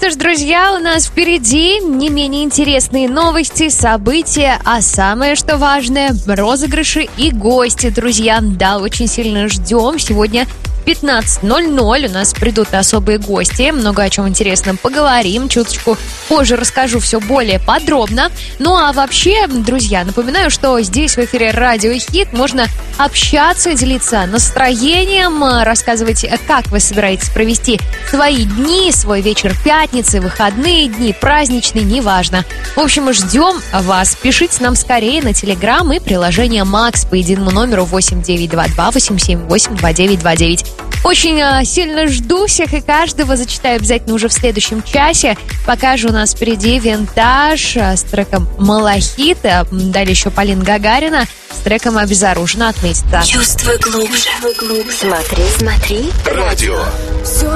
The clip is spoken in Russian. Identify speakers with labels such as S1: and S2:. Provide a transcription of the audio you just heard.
S1: что ж, друзья, у нас впереди не менее интересные новости, события, а самое, что важное, розыгрыши и гости, друзья. Да, очень сильно ждем. Сегодня 15:00 у нас придут особые гости. Много о чем интересном поговорим. Чуточку позже расскажу все более подробно. Ну а вообще, друзья, напоминаю, что здесь в эфире Радио Хит можно общаться, делиться настроением, рассказывать, как вы собираетесь провести свои дни, свой вечер пятницы, выходные дни, праздничные, неважно. В общем, ждем вас. Пишите нам скорее на Телеграм и приложение Макс по единому номеру 8922-878-2929. Очень сильно жду всех и каждого. Зачитаю обязательно уже в следующем часе. Пока же у нас впереди Винтаж с треком «Малахит». Далее еще Полина Гагарина с треком «Обезоружена» отметится.
S2: Чувствуй глубже. Смотри. Радио.